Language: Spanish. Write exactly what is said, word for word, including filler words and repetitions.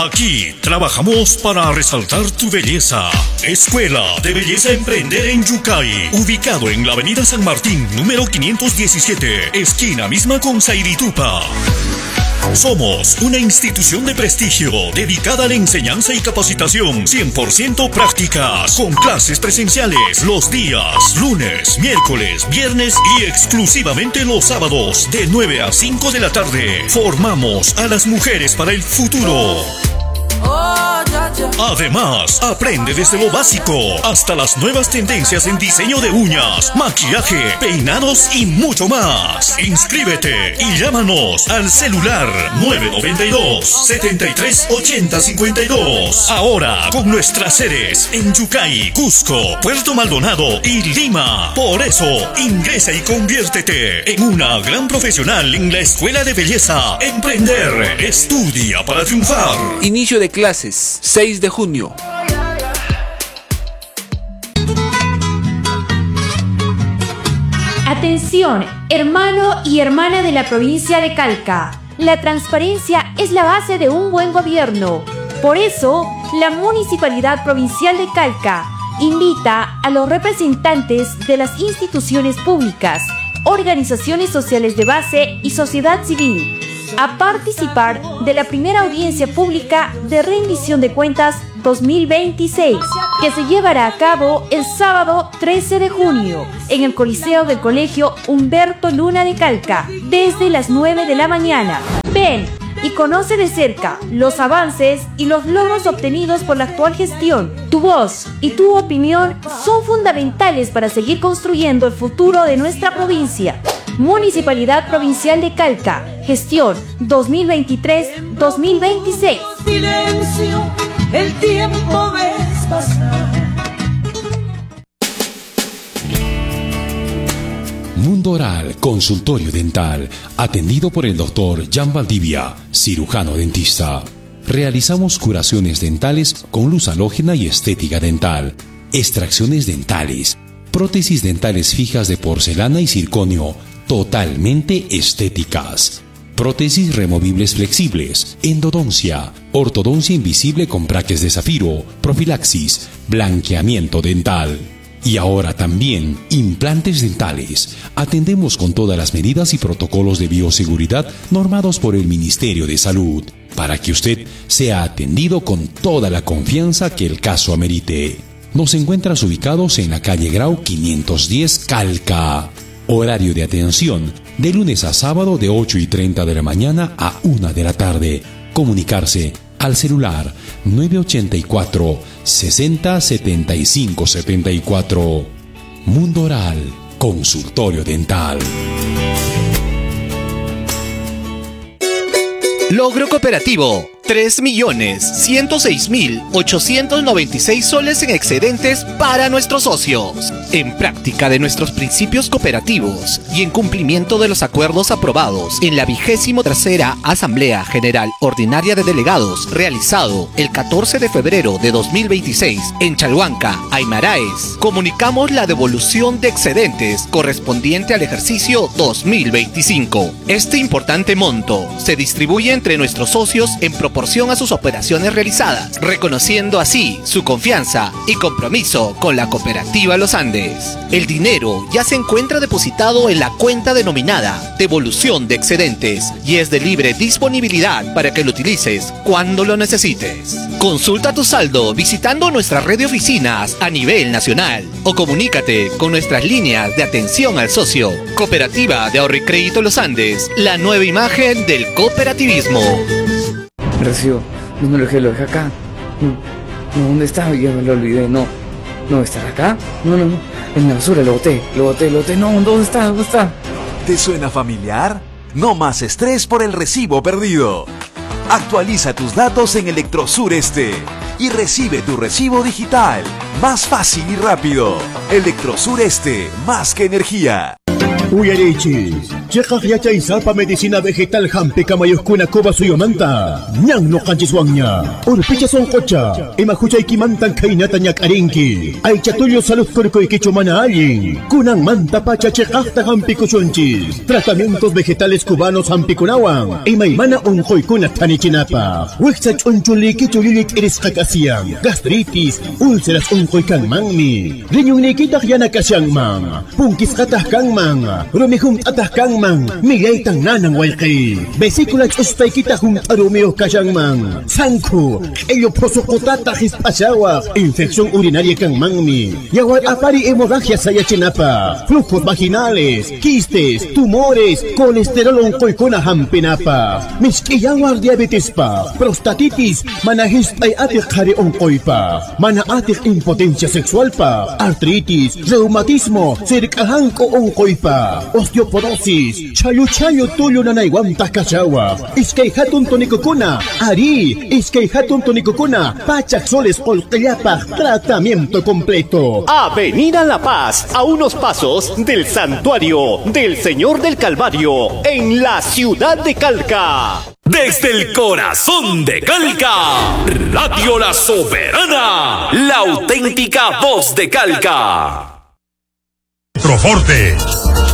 Aquí trabajamos para resaltar tu belleza. Escuela de Belleza Emprender en Yucay, ubicado en la avenida San Martín, número quinientos diecisiete, esquina misma con Sairitupa. Somos una institución de prestigio dedicada a la enseñanza y capacitación cien por ciento prácticas, con clases presenciales los días lunes, miércoles, viernes y exclusivamente los sábados de nueve a cinco de la tarde. Formamos a las mujeres para el futuro. Además, aprende desde lo básico hasta las nuevas tendencias en diseño de uñas, maquillaje, peinados y mucho más. Inscríbete y llámanos al celular nueve nueve dos, setenta y tres, ochenta, cincuenta y dos. Ahora con nuestras sedes en Yucay, Cusco, Puerto Maldonado y Lima. Por eso, ingresa y conviértete en una gran profesional en la Escuela de Belleza Emprender. Estudia para triunfar. Inicio de clases, seis de junio. Atención, hermano y hermana de la provincia de Calca. La transparencia es la base de un buen gobierno. Por eso, la Municipalidad Provincial de Calca invita a los representantes de las instituciones públicas, organizaciones sociales de base y sociedad civil a participar de la primera audiencia pública de rendición de cuentas dos mil veintiséis, que se llevará a cabo el sábado trece de junio en el Coliseo del Colegio Humberto Luna de Calca, desde las nueve de la mañana. Ven y conoce de cerca los avances y los logros obtenidos por la actual gestión. Tu voz y tu opinión son fundamentales para seguir construyendo el futuro de nuestra provincia. Municipalidad Provincial de Calca, gestión dos mil veintitrés dos mil veintiséis. Silencio, el tiempo ves pasar. Mundo Oral, consultorio dental, atendido por el doctor Jan Valdivia, cirujano dentista. Realizamos curaciones dentales con luz halógena y estética dental, extracciones dentales, prótesis dentales fijas de porcelana y circonio, totalmente estéticas. Prótesis removibles flexibles, endodoncia, ortodoncia invisible con braques de zafiro, profilaxis, blanqueamiento dental. Y ahora también implantes dentales. Atendemos con todas las medidas y protocolos de bioseguridad normados por el Ministerio de Salud, para que usted sea atendido con toda la confianza que el caso amerite. Nos encuentras ubicados en la calle Grau quinientos diez, Calca. Horario de atención de lunes a sábado de ocho y treinta de la mañana a una de la tarde. Comunicarse al celular nueve ochenta y cuatro, sesenta, setenta y cinco, setenta y cuatro. Mundo Oral, consultorio dental. Logro cooperativo. tres millones ciento seis mil ochocientos noventa y seis soles en excedentes para nuestros socios. En práctica de nuestros principios cooperativos y en cumplimiento de los acuerdos aprobados en la vigésimo tercera Asamblea General Ordinaria de Delegados, realizado el catorce de febrero de dos mil veintiséis en Chalhuanca, Aymaraes, comunicamos la devolución de excedentes correspondiente al ejercicio dos mil veinticinco. Este importante monto se distribuye entre nuestros socios en proporción a sus operaciones realizadas, reconociendo así su confianza y compromiso con la cooperativa Los Andes. El dinero ya se encuentra depositado en la cuenta denominada devolución de excedentes y es de libre disponibilidad para que lo utilices cuando lo necesites. Consulta tu saldo visitando nuestra red de oficinas a nivel nacional o comunícate con nuestras líneas de atención al socio. Cooperativa de Ahorro y Crédito Los Andes, la nueva imagen del cooperativismo. Recibo, ¿dónde lo dejé? Lo dejé acá. No, no, ¿dónde está? Ya me lo olvidé, no. ¿No estará acá? No, no, no. En la basura lo boté, lo boté, lo boté. No, ¿dónde está? ¿Dónde está? ¿Te suena familiar? No más estrés por el recibo perdido. Actualiza tus datos en Electrosur Este y recibe tu recibo digital. Más fácil y rápido. Electrosur Este, más que energía. Uyarichis, Chekak yachaysapa medicina vegetal hampi kamayuskuna kuba suyomanta. Nyang no kanchiswangnya. Urpicha son kocha. Imakuchay kimantan kainata nyak arinki. Ay chatulyo salud kurkoy kichumana alin. Kunang manta pacha chekakta hampi kuchunchis. Tratamientos vegetales cubanos hampi kunawan. Imaymana unkoy kuna tanichinapa. Wiksa chunchuli kichulilik iris kakasiang. Gastritis, úlceras unkoy kang mangmi. Rinyong nikitak yana kasyang mang. Pungkis katah kang mang. Rumihum atah kang mang, migay tang nanang waykay. Besikula chustay kita kung arumeo kasyang mang. Sangko, eyo prosokotata pasyawak. Infeksyon urinaria kang mangmi. Yawat apari hemorragia sa yachinapa. Flujos vaginales, quistes, tumores, kolesterol ungkoy ko na hampinapa. Miski yawar diabetes pa, prostatitis, manahis ay atik hari ungkoy pa. Mana atik impotensya sexual pa, artritis, reumatismo, sirikahangko ungkoy pa. Osteoporosis, chayo-chayo tuyo na naiwam takasawa. Iskay hatun tonikukuna, ari, iskay hatun tonikukuna, pachak soles olkayapa, tratamiento completo. Avenida La Paz, a unos pasos del Santuario del Señor del Calvario, en la ciudad de Calca. Desde el corazón de Calca, Radio La Soberana, la auténtica voz de Calca. Troforte.